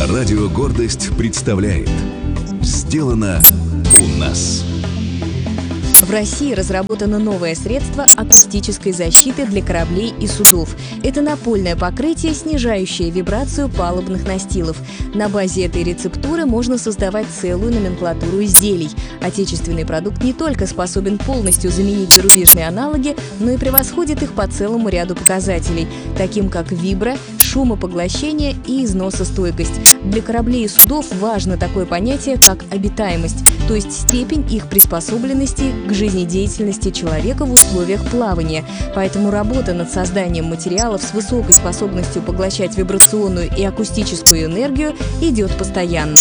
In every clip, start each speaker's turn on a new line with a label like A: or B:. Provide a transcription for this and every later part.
A: Радио «Гордость» представляет «Сделано у нас».
B: В России разработано новое средство акустической защиты для кораблей и судов. Это напольное покрытие, снижающее вибрацию палубных настилов. На базе этой рецептуры можно создавать целую номенклатуру изделий. Отечественный продукт не только способен полностью заменить зарубежные аналоги, но и превосходит их по целому ряду показателей, таким как вибро, шумопоглощение и износостойкость. Для кораблей и судов важно такое понятие, как обитаемость, то есть степень их приспособленности к жизнедеятельности человека в условиях плавания. Поэтому работа над созданием материалов с высокой способностью поглощать вибрационную и акустическую энергию идет постоянно.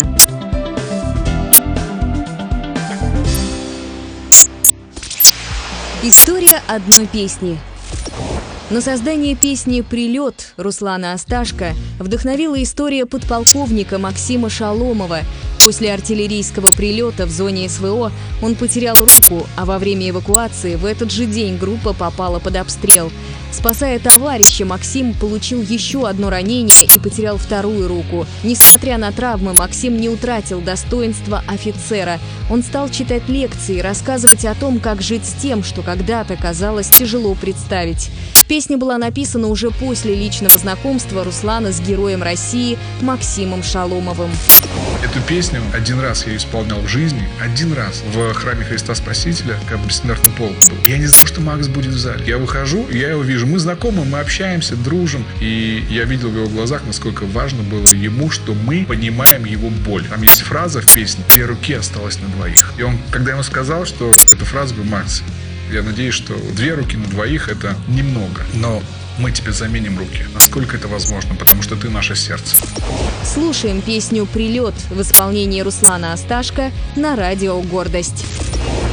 B: История одной песни. На создание песни «Прилет» Руслана Асташко вдохновила история подполковника Максима Шаломова. После артиллерийского прилета в зоне СВО он потерял руку, а во время эвакуации в этот же день группа попала под обстрел. Спасая товарища, Максим получил еще одно ранение и потерял вторую руку. Несмотря на травмы, Максим не утратил достоинства офицера. Он стал читать лекции, рассказывать о том, как жить с тем, что когда-то казалось тяжело представить. Песня была написана уже после личного знакомства Руслана с героем России Максимом Шаломовым.
C: Эту песню один раз я исполнял в жизни, один раз в храме Христа Спасителя, как бессмертный полк был. Я не знал, что Макс будет в зале. Я выхожу, и я его вижу. Мы знакомы, мы общаемся, дружим. И я видел в его глазах, насколько важно было ему, что мы понимаем его боль. Там есть фраза в песне «Две руки осталось на двоих». И он, когда ему сказал, что эта фраза говорит: «Макс, я надеюсь, что две руки на двоих — это немного, но мы тебе заменим руки, насколько это возможно, потому что ты наше сердце».
B: Слушаем песню «Прилет» в исполнении Руслана Асташко на радио «Гордость».